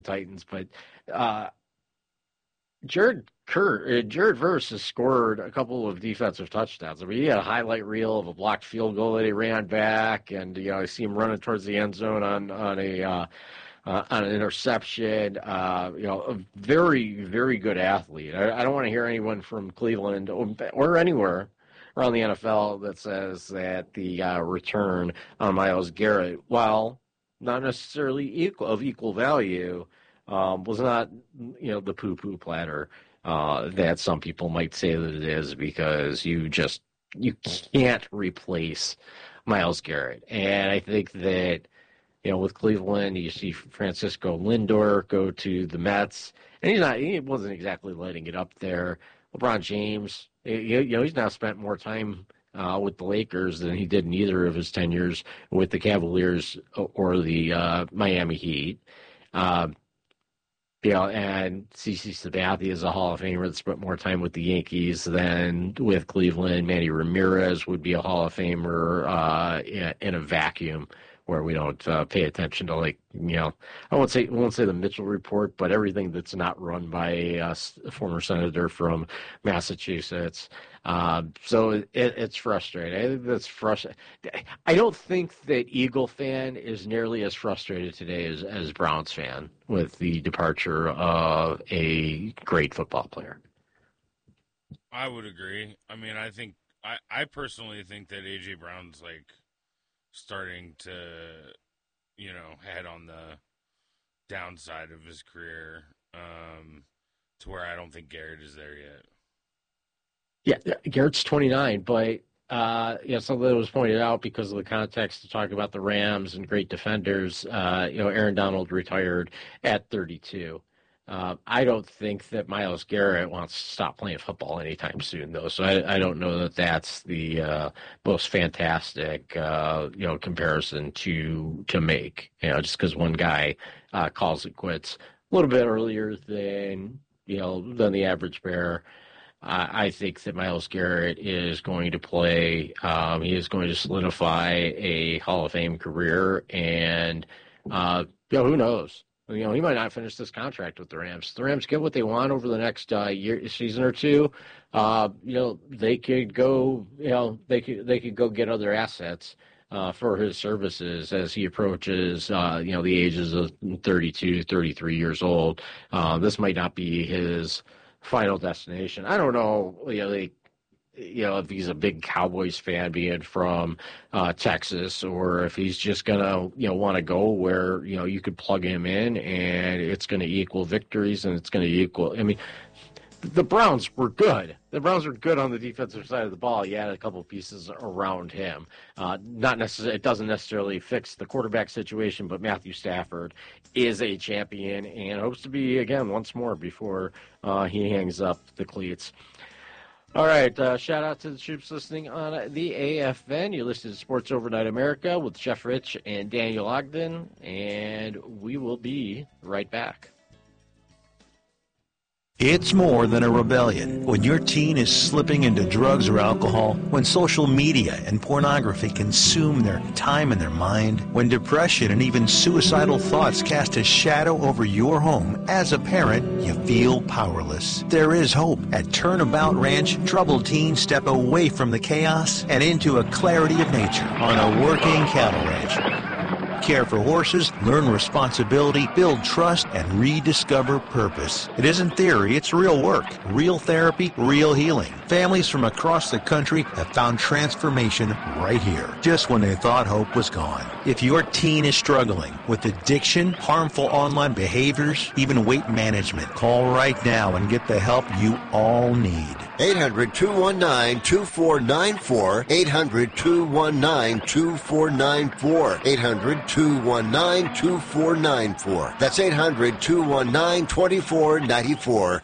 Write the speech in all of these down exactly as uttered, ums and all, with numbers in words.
Titans, but uh, Jared Kerr, uh, Jared Verse has scored a couple of defensive touchdowns. I mean, he had a highlight reel of a blocked field goal that he ran back, and you know, I see him running towards the end zone on on a uh, uh, on an interception. Uh, you know, a very very good athlete. I, I don't want to hear anyone from Cleveland or, or anywhere around the N F L that says that the uh, return on Myles Garrett, while not necessarily equal of equal value, um, was not, you know, the poo-poo platter uh, that some people might say that it is, because you just you can't replace Myles Garrett. And I think that, you know, with Cleveland, you see Francisco Lindor go to the Mets, and he's not he wasn't exactly lighting it up there. LeBron James, you know, he's now spent more time Uh, with the Lakers than he did in either of his tenures with the Cavaliers or the uh, Miami Heat. Uh, you know, and CeCe Sabathia is a Hall of Famer that spent more time with the Yankees than with Cleveland. Manny Ramirez would be a Hall of Famer uh, in, in a vacuum, where we don't uh, pay attention to, like, you know, I won't say I won't say the Mitchell Report, but everything that's not run by a, a former senator from Massachusetts. Uh, so it, it's frustrating. I think that's frustrating. I don't think that Eagle fan is nearly as frustrated today as, as Browns fan with the departure of a great football player. I would agree. I mean, I think I, I personally think that A J Brown's like starting to, you know, head on the downside of his career, um, to where I don't think Garrett is there yet. Yeah, Garrett's twenty-nine, but uh, you know, something that was pointed out because of the context to talk about the Rams and great defenders. Uh, you know, Aaron Donald retired at thirty-two. Uh, I don't think that Myles Garrett wants to stop playing football anytime soon, though. So I, I don't know that that's the uh, most fantastic, uh, you know, comparison to to make. You know, just because one guy uh, calls it quits a little bit earlier than you know than the average bear. Uh, I think that Myles Garrett is going to play. Um, he is going to solidify a Hall of Fame career, and uh, you know, who knows? You know, he might not finish this contract with the Rams. The Rams get what they want over the next uh, year, season or two. Uh, you know, they could go. You know, they could they could go get other assets uh, for his services as he approaches. Uh, you know, the ages of thirty-two, thirty-three years old. Uh, this might not be his final destination. I don't know. You know, they. You know, if he's a big Cowboys fan, being from uh, Texas, or if he's just gonna, you know, want to go where, you know, you could plug him in and it's going to equal victories and it's going to equal. I mean, the Browns were good. The Browns were good on the defensive side of the ball. You had a couple pieces around him. Uh, not necessarily, it doesn't necessarily fix the quarterback situation, but Matthew Stafford is a champion and hopes to be again once more before uh, he hangs up the cleats. All right, uh, shout out to the troops listening on the A F N. You're listening to Sports Overnight America with Jeff Rich and Daniel Ogden, and we will be right back. It's more than a rebellion. When your teen is slipping into drugs or alcohol, when social media and pornography consume their time and their mind, when depression and even suicidal thoughts cast a shadow over your home, as a parent, you feel powerless. There is hope. At Turnabout Ranch, troubled teens step away from the chaos and into a clarity of nature on a working cattle ranch. Care for horses, learn responsibility, build trust, and rediscover purpose. It isn't theory, it's real work. Real therapy, real healing. Families from across the country have found transformation right here, just when they thought hope was gone. If your teen is struggling with addiction, harmful online behaviors, even weight management, call right now and get the help you all need. eight hundred, two one nine, two four nine four. eight hundred, two one nine, two four nine four. eight hundred, two one nine, two four nine four. That's eight hundred, two one nine, two four nine four.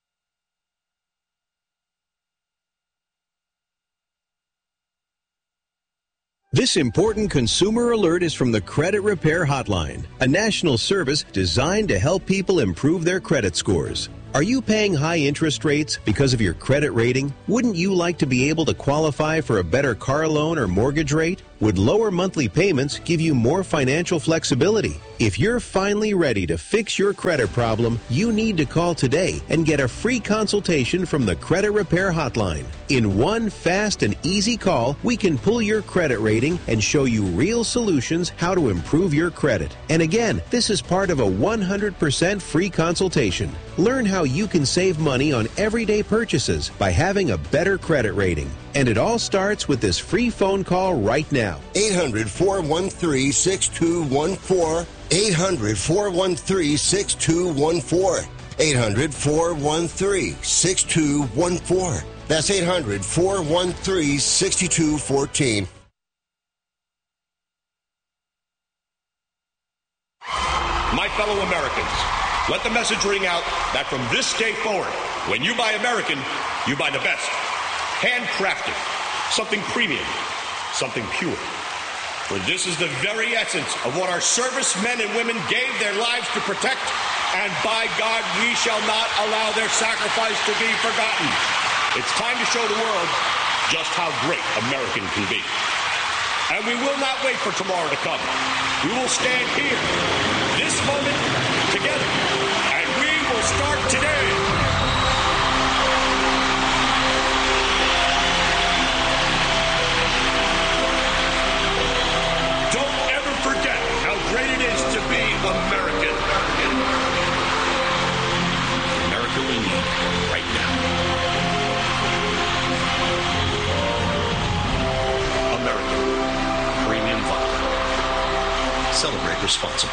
This important consumer alert is from the Credit Repair Hotline, a national service designed to help people improve their credit scores. Are you paying high interest rates because of your credit rating? Wouldn't you like to be able to qualify for a better car loan or mortgage rate? Would lower monthly payments give you more financial flexibility? If you're finally ready to fix your credit problem, you need to call today and get a free consultation from the Credit Repair Hotline. In one fast and easy call, we can pull your credit rating and show you real solutions how to improve your credit. And again, this is part of a one hundred percent free consultation. Learn how you can save money on everyday purchases by having a better credit rating. And it all starts with this free phone call right now. eight hundred, four one three, six two one four. eight hundred, four one three, six two one four. eight hundred, four one three, six two one four. That's eight hundred, four one three, six two one four. My fellow Americans, let the message ring out that from this day forward, when you buy American, you buy the best. Handcrafted, something premium, something pure. For this is the very essence of what our servicemen and women gave their lives to protect, and by God, we shall not allow their sacrifice to be forgotten. It's time to show the world just how great American can be. And we will not wait for tomorrow to come. We will stand here, this moment, together, and we will start today. Forget how great it is to be American. America we need right now. American Premium Vodka. Celebrate responsibly.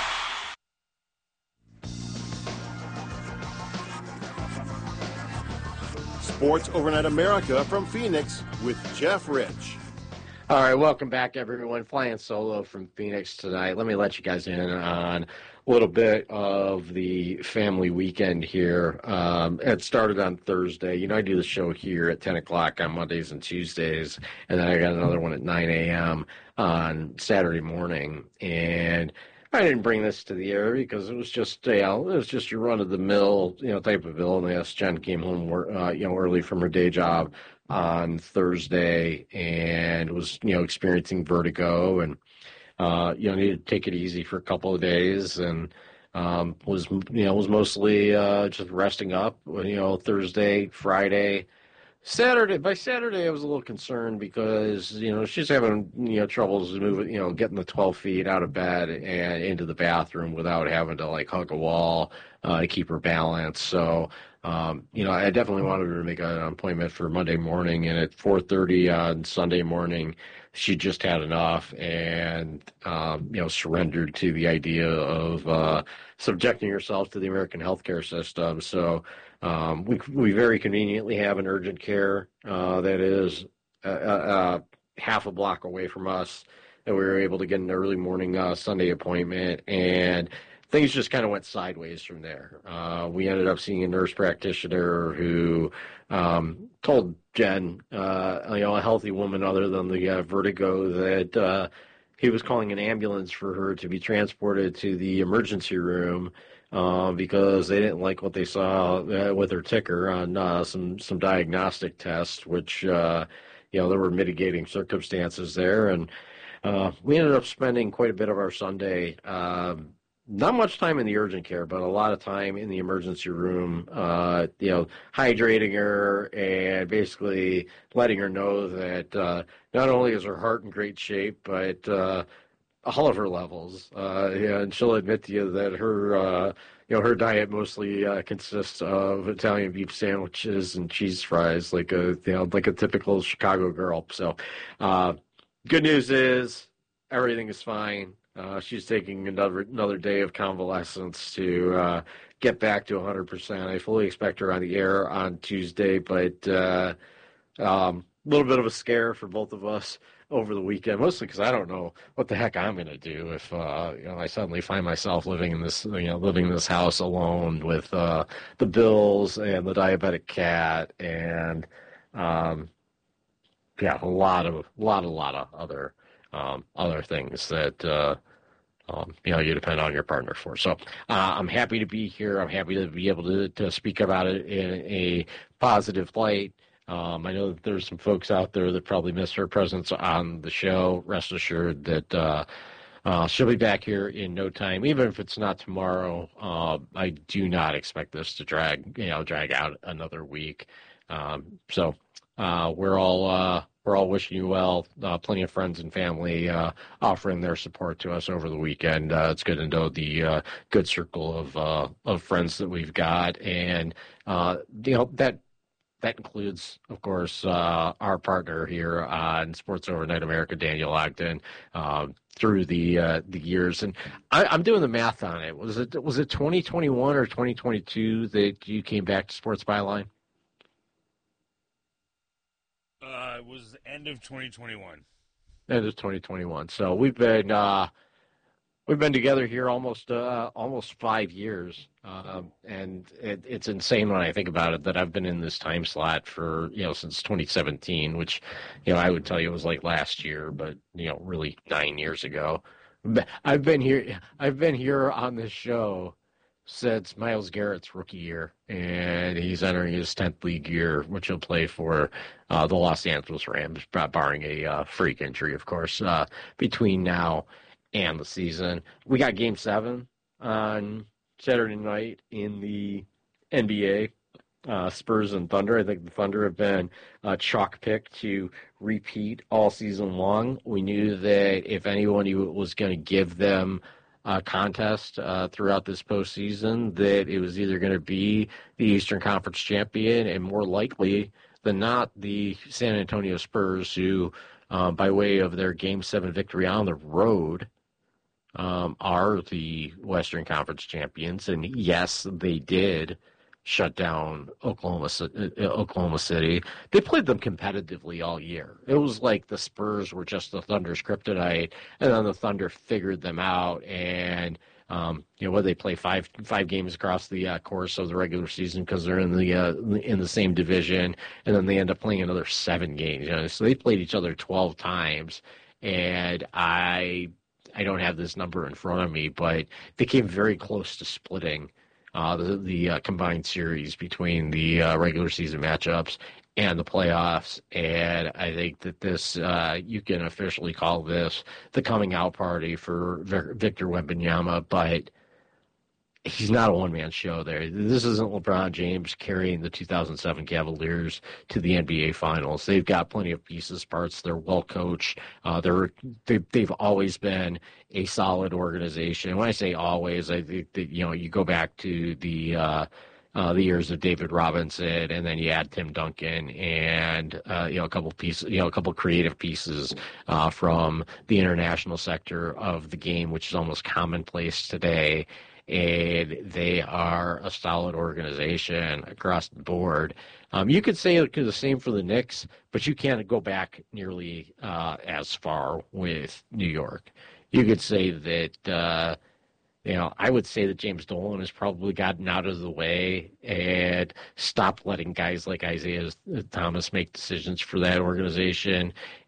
Sports Overnight America from Phoenix with Jeff Rich. All right, welcome back, everyone. Flying solo from Phoenix tonight. Let me let you guys in on a little bit of the family weekend here. Um, it started on Thursday. You know, I do the show here at ten o'clock on Mondays and Tuesdays, and then I got another one at nine a.m. on Saturday morning. And I didn't bring this to the air because it was just, you know, it was just your run-of-the-mill, you know, type of illness. Jen came home, uh, you know, early from her day job on Thursday and was, you know, experiencing vertigo and, uh, you know, needed to take it easy for a couple of days and um, was, you know, was mostly uh, just resting up, you know, Thursday, Friday, Saturday. By Saturday, I was a little concerned because, you know, she's having, you know, troubles moving, you know, getting the twelve feet out of bed and into the bathroom without having to, like, hug a wall uh, to keep her balance. So, Um, you know, I definitely wanted her to make an appointment for Monday morning, and at four thirty on Sunday morning, she just had enough and, um, you know, surrendered to the idea of uh, subjecting herself to the American healthcare system. So um, we we very conveniently have an urgent care uh, that is uh, uh, half a block away from us, that we were able to get an early morning uh, Sunday appointment, and things just kind of went sideways from there. Uh, we ended up seeing a nurse practitioner who um, told Jen, uh, you know, a healthy woman other than the uh, vertigo, that uh, he was calling an ambulance for her to be transported to the emergency room uh, because they didn't like what they saw uh, with her ticker on uh, some some diagnostic tests, which uh, you know, there were mitigating circumstances there, and uh, we ended up spending quite a bit of our Sunday. Um, Not much time in the urgent care, but a lot of time in the emergency room, uh, you know, hydrating her and basically letting her know that uh, not only is her heart in great shape, but uh, all of her levels. Uh, yeah, and she'll admit to you that her, uh, you know, her diet mostly uh, consists of Italian beef sandwiches and cheese fries, like a, you know, like a typical Chicago girl. So, uh, good news is everything is fine. Uh, she's taking another another day of convalescence to uh, get back to one hundred percent. I fully expect her on the air on Tuesday, but a uh, um, little bit of a scare for both of us over the weekend, mostly because I don't know what the heck I'm going to do if uh, you know, I suddenly find myself living in this, you know, living in this house alone with uh, the bills and the diabetic cat and um, yeah, a lot of lot a lot of other. Um, other things that uh, um, you know, you depend on your partner for. So uh, I'm happy to be here. I'm happy to be able to, to speak about it in a positive light. Um, I know that there's some folks out there that probably missed her presence on the show. Rest assured that uh, uh, she'll be back here in no time, even if it's not tomorrow. Uh, I do not expect this to drag, you know, drag out another week. Um, so uh, we're all uh, we're all wishing you well. Uh, plenty of friends and family uh, offering their support to us over the weekend. Uh, it's good to know the uh, good circle of uh, of friends that we've got, and uh, you know that. That includes, of course, uh, our partner here on Sports Overnight America, Daniel Ogden, uh, through the uh, the years. And I, I'm doing the math on it. Was it was it twenty twenty-one or twenty twenty-two that you came back to Sports Byline? Uh, it was the end of twenty twenty-one. End of twenty twenty-one. So we've been uh, we've been together here almost uh, almost five years. Uh, and it, it's insane when I think about it that I've been in this time slot for, you know, since twenty seventeen, which, you know, I would tell you was like last year, but, you know, really nine years ago. I've been here, I've been here on this show since Myles Garrett's rookie year, and he's entering his tenth league year, which he'll play for uh, the Los Angeles Rams, barring a uh, freak injury, of course, uh, between now and the season. We got game seven on Saturday night in the N B A, uh, Spurs and Thunder. I think the Thunder have been a chalk pick to repeat all season long. We knew that if anyone was going to give them a contest uh, throughout this postseason, that it was either going to be the Eastern Conference champion and more likely than not the San Antonio Spurs, who, uh, by way of their Game seven victory on the road, Um, are the Western Conference champions, and yes, they did shut down Oklahoma, Oklahoma City. They played them competitively all year. It was like the Spurs were just the Thunder's kryptonite, and then the Thunder figured them out. And um, you know, what they play five five games across the uh, course of the regular season because they're in the uh, in the same division, and then they end up playing another seven games. You know? So they played each other twelve times, and I. I don't have this number in front of me, but they came very close to splitting uh, the, the uh, combined series between the uh, regular season matchups and the playoffs. And I think that this, uh, you can officially call this the coming out party for Victor Wembanyama, but he's not a one-man show there. This isn't LeBron James carrying the two thousand seven Cavaliers to the N B A Finals. They've got plenty of pieces, parts. They're well-coached. Uh, they're, they, they've always been a solid organization. When I say always, I think that, you know, you go back to the uh, uh, the years of David Robinson, and then you add Tim Duncan and, uh, you know, a couple pieces, you know, a couple creative pieces uh, from the international sector of the game, which is almost commonplace today. And they are a solid organization across the board. Um, you could say the same for the Knicks, but you can't go back nearly uh, as far with New York. You could say that, uh, you know, I would say that James Dolan has probably gotten out of the way and stopped letting guys like Isaiah Thomas make decisions for that organization.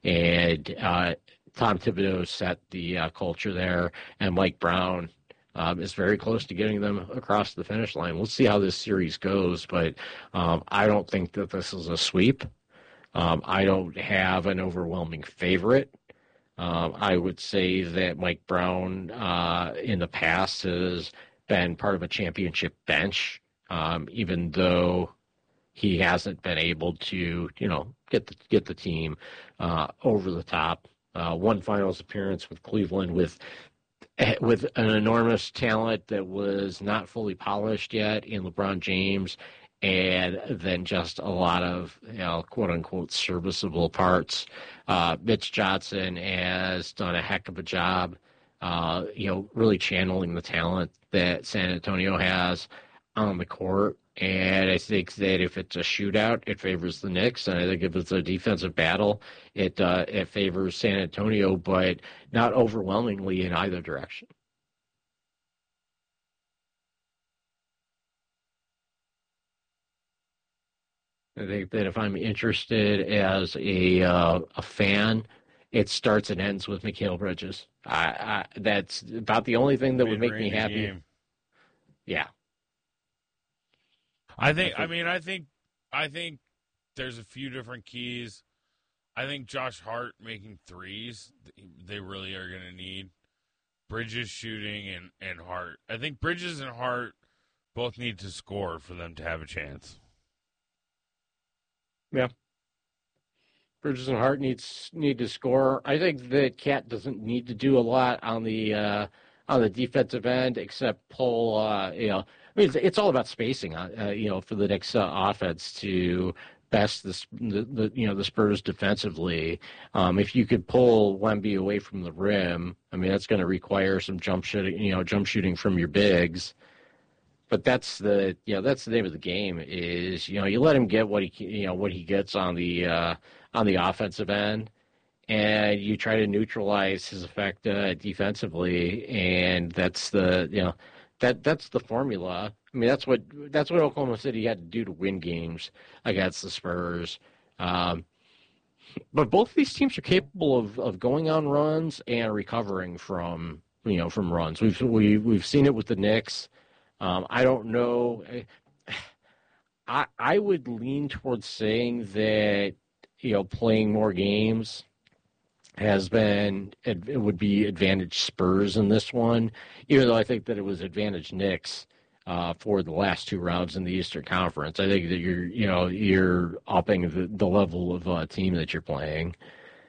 And uh, Tom Thibodeau set the uh, culture there, and Mike Brown Um, is very close to getting them across the finish line. We'll see how this series goes, but um, I don't think that this is a sweep. Um, I don't have an overwhelming favorite. Um, I would say that Mike Brown uh, in the past has been part of a championship bench, um, even though he hasn't been able to, you know, get the, get the team uh, over the top. Uh, one finals appearance with Cleveland with with an enormous talent that was not fully polished yet in LeBron James, and then just a lot of, you know, quote unquote serviceable parts. Uh, Mitch Johnson has done a heck of a job, uh, you know, really channeling the talent that San Antonio has on the court. And I think that if it's a shootout, it favors the Knicks. And I think if it's a defensive battle, it uh, it favors San Antonio, but not overwhelmingly in either direction. I think that if I'm interested as a uh, a fan it starts and ends with Mikal Bridges. I, I, that's about the only thing that would make me happy. Game. Yeah. I think, I, think, I mean, I think, I think there's a few different keys. I think Josh Hart making threes, they really are going to need. Bridges shooting and, and Hart. I think Bridges and Hart both need to score for them to have a chance. Yeah. Bridges and Hart needs need to score. I think that Cat doesn't need to do a lot on the uh, on the defensive end except pull. Uh, you know, I mean, it's, it's all about spacing. Uh, you know, for the Knicks uh, offense to best the, the, the you know the Spurs defensively. Um, if you could pull Wemby away from the rim, I mean, that's going to require some jump shooting. You know, jump shooting from your bigs. But that's the you know that's the name of the game is you know you let him get what he you know what he gets on the uh, on the offensive end, and you try to neutralize his effect uh, defensively, and that's the you know that that's the formula. I mean that's what that's what Oklahoma City had to do to win games against the Spurs. Um, but both of these teams are capable of, of going on runs and recovering from you know from runs. We've we, we've seen it with the Knicks. Um, I don't know. I I would lean towards saying that you know playing more games has been it would be advantage Spurs in this one, even though I think that it was advantage Knicks uh, for the last two rounds in the Eastern Conference. I think that you're you know you're upping the, the level of uh, team that you're playing,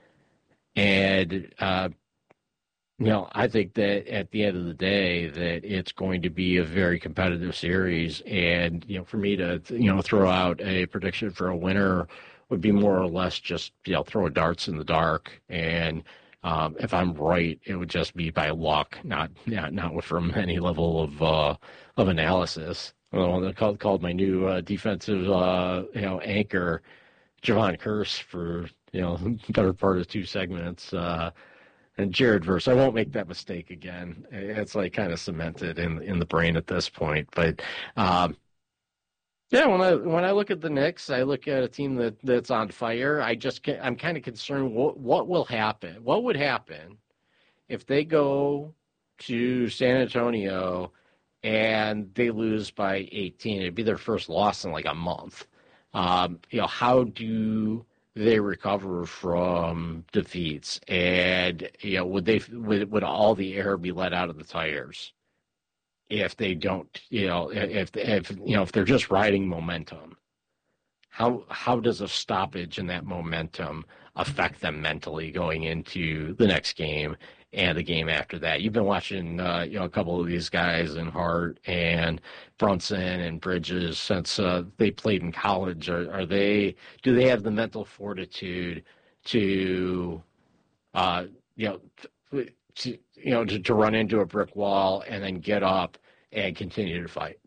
and. Uh, You know, I think that at the end of the day, that it's going to be a very competitive series, and you know, for me to you know throw out a prediction for a winner would be more or less just you know throw darts in the dark, and um, if I'm right, it would just be by luck, not not not from any level of uh, of analysis. I called called my new uh, defensive uh, you know anchor, Javon Curse, for you know better part of two segments. Uh, And Jared Verse, I won't make that mistake again. It's like kind of cemented in in the brain at this point. But um, yeah, when I when I look at the Knicks, I look at a team that, that's on fire. I just I'm kind of concerned what what will happen. What would happen if they go to San Antonio and they lose by eighteen? It'd be their first loss in like a month. Um, you know, how do they recover from defeats, and you know would they would, would all the air be let out of the tires if they don't you know if if you know if they're just riding momentum? How how does a stoppage in that momentum affect them mentally going into the next game and the game after that? You've been watching uh, you know a couple of these guys in Hart and Brunson and Bridges since uh, they played in college. Are, are they do they have the mental fortitude to uh, you know to, you know to, to run into a brick wall and then get up and continue to fight?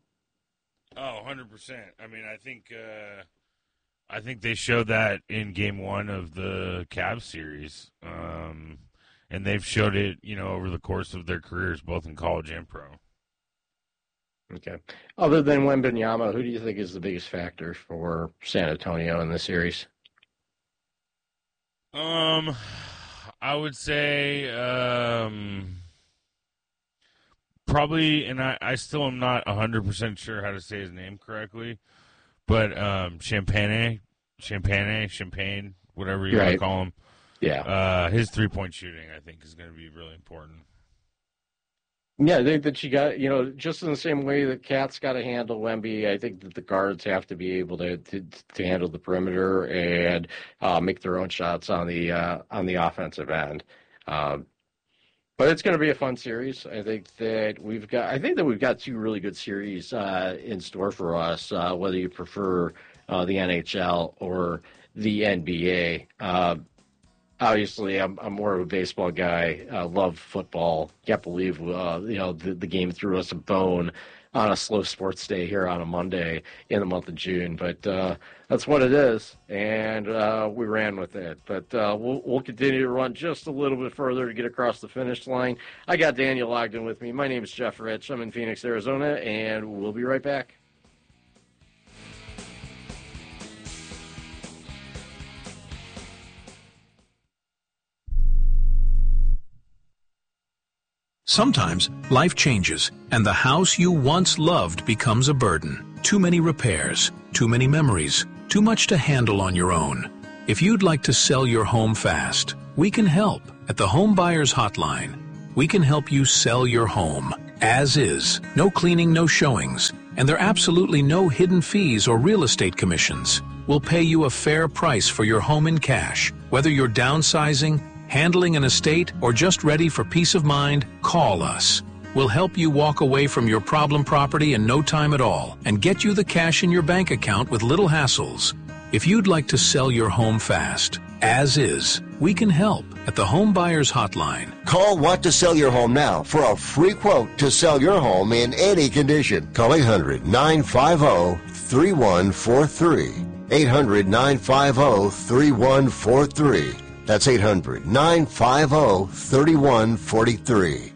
Oh, one hundred percent. I mean, I think uh, I think they showed that in game one of the Cavs series. Um, and they've showed it, you know, over the course of their careers, both in college and pro. Okay. Other than Wembanyama, who do you think is the biggest factor for San Antonio in this series? Um, I would say um, probably, and I, I still am not one hundred percent sure how to say his name correctly, but um, Champagne, Champagne, Champagne, whatever you right. want to call him. Yeah. Uh, his three-point shooting, I think, is going to be really important. Yeah, I think that you got, you know, just in the same way that Cat's got to handle Wemby, I think that the guards have to be able to to, to handle the perimeter and uh, make their own shots on the uh, on the offensive end. Um, but it's going to be a fun series. I think that we've got, I think that we've got two really good series uh, in store for us, uh, whether you prefer uh, the N H L or the N B A. Uh, Obviously, I'm, I'm more of a baseball guy. I uh, love football. Can't believe uh, you know the, the game threw us a bone on a slow sports day here on a Monday in the month of June. But uh, that's what it is, and uh, we ran with it. But uh, we'll, we'll continue to run just a little bit further to get across the finish line. I got Daniel Ogden with me. My name is Jeff Rich. I'm in Phoenix, Arizona, and we'll be right back. Sometimes life changes and the house you once loved becomes a burden. Too many repairs, too many memories, too much to handle on your own. If you'd like to sell your home fast, we can help at the Home Buyers Hotline. We can help you sell your home as is. No cleaning, no showings, and there are absolutely no hidden fees or real estate commissions. We'll pay you a fair price for your home in cash. Whether you're downsizing, handling an estate, or just ready for peace of mind, call us. We'll help you walk away from your problem property in no time at all and get you the cash in your bank account with little hassles. If you'd like to sell your home fast, as is, we can help at the Home Buyers Hotline. Call Want to Sell Your Home now for a free quote to sell your home in any condition. Call eight hundred, nine five zero, three one four three. eight hundred, nine five zero, three one four three. That's eight hundred, nine five zero, three one four three.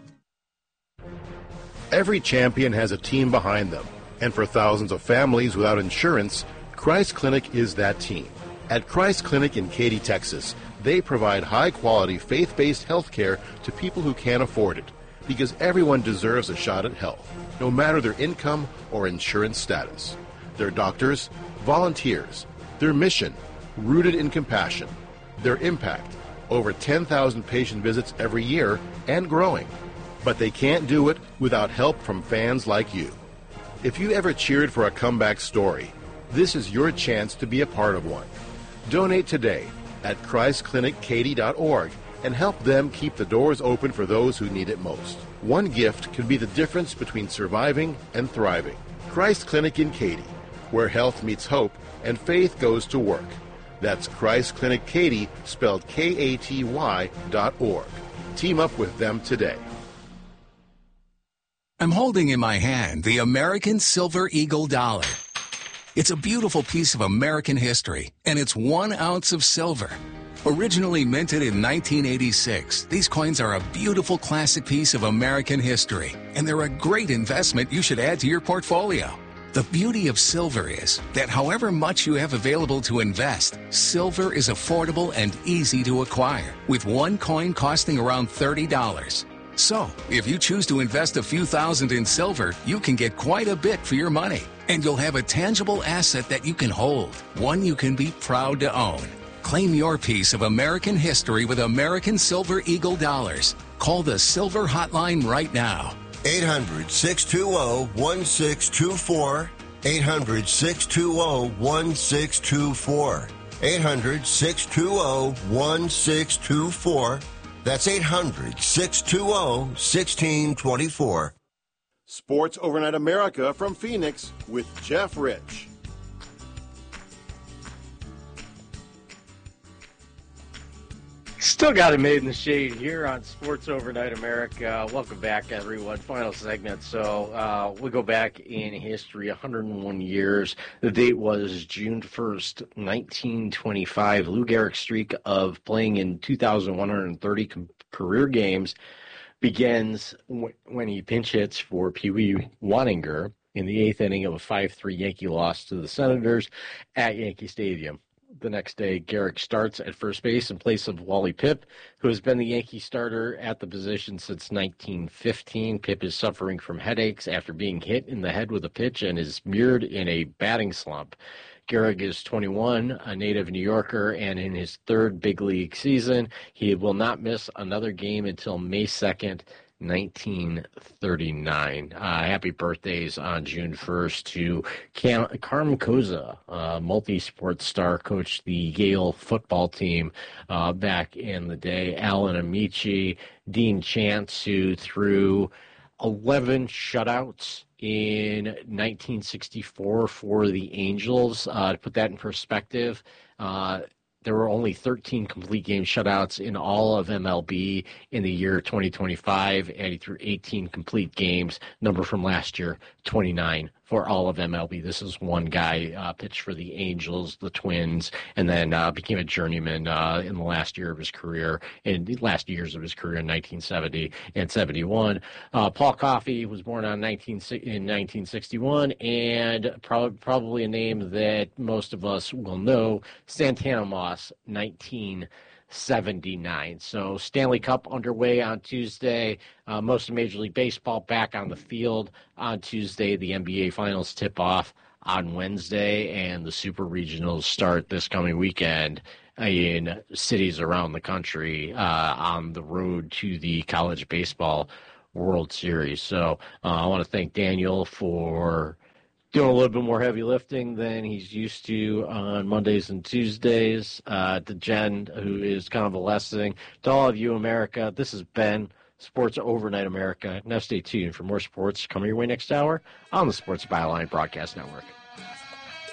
Every champion has a team behind them, and for thousands of families without insurance, Christ Clinic is that team. At Christ Clinic in Katy, Texas, they provide high-quality, faith-based health care to people who can't afford it, because everyone deserves a shot at health, no matter their income or insurance status. Their doctors, volunteers, their mission, rooted in compassion, their impact, over ten thousand patient visits every year and growing. But they can't do it without help from fans like you. If you ever cheered for a comeback story, this is your chance to be a part of one. Donate today at christ clinic katy dot org and help them keep the doors open for those who need it most. One gift can be the difference between surviving and thriving. Christ Clinic in Katy, where health meets hope and faith goes to work. That's Christ Clinic Katy, spelled K A T Y dot org. Team up with them today. I'm holding in my hand the American Silver Eagle dollar. It's a beautiful piece of American history, and it's one ounce of silver. Originally minted in nineteen eighty-six, these coins are a beautiful classic piece of American history, and they're a great investment you should add to your portfolio. The beauty of silver is that however much you have available to invest, silver is affordable and easy to acquire, with one coin costing around thirty dollars. So, if you choose to invest a few thousand in silver, you can get quite a bit for your money. And you'll have a tangible asset that you can hold, one you can be proud to own. Claim your piece of American history with American Silver Eagle dollars. Call the Silver Hotline right now. eight hundred, six two zero, one six two four. eight hundred, six two zero, one six two four. eight hundred, six two zero, one six two four. That's eight hundred, six two zero, one six two four. Sports Overnight America from Phoenix with Jeff Rich. Still got it made in the shade here on Sports Overnight America. Welcome back, everyone. Final segment. So uh, we go back in history, one hundred one years. The date was June first, nineteen twenty-five. Lou Gehrig's streak of playing in two thousand one hundred thirty com- career games begins w- when he pinch hits for Pee Wee Waninger in the eighth inning of a five three Yankee loss to the Senators at Yankee Stadium. The next day, Gehrig starts at first base in place of Wally Pipp, who has been the Yankee starter at the position since nineteen fifteen. Pipp is suffering from headaches after being hit in the head with a pitch and is mired in a batting slump. Gehrig is twenty-one, a native New Yorker, and in his third big league season, he will not miss another game until May second, nineteen thirty-nine. Uh, happy birthdays on June first to Cam- Carm Koza, uh, multi-sport star, coached the Yale football team uh, back in the day. Alan Amici, Dean Chance, who threw eleven shutouts in nineteen sixty-four for the Angels. Uh, to put that in perspective, uh, there were only thirteen complete game shutouts in all of M L B in the year twenty twenty-five, and he threw eighteen complete games, number from last year, twenty-nine for all of M L B. This is one guy, uh, pitched for the Angels, the Twins, and then uh, became a journeyman uh, in the last year of his career, in the last years of his career in nineteen seventy and seventy-one. Uh, Paul Coffey was born on nineteen, in nineteen sixty-one, and pro- probably a name that most of us will know, Santana Moss, nineteen seventy-nine. So Stanley Cup underway on Tuesday. Uh, most of Major League Baseball back on the field on Tuesday. The N B A Finals tip off on Wednesday, and the Super Regionals start this coming weekend in cities around the country uh, on the road to the College Baseball World Series. So uh, I want to thank Daniel for doing a little bit more heavy lifting than he's used to on Mondays and Tuesdays. Uh, to Jen, who is convalescing. To all of you, America, this is Ben, Sports Overnight America. Now stay tuned for more sports coming your way next hour on the Sports Byline Broadcast Network.